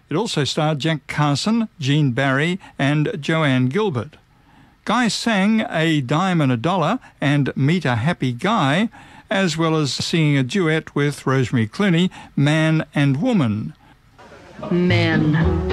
It also starred Jack Carson, Gene Barry and Joanne Gilbert. Guy sang A Dime and a Dollar and Meet a Happy Guy, as well as singing a duet with Rosemary Clooney, Man and Woman. Men.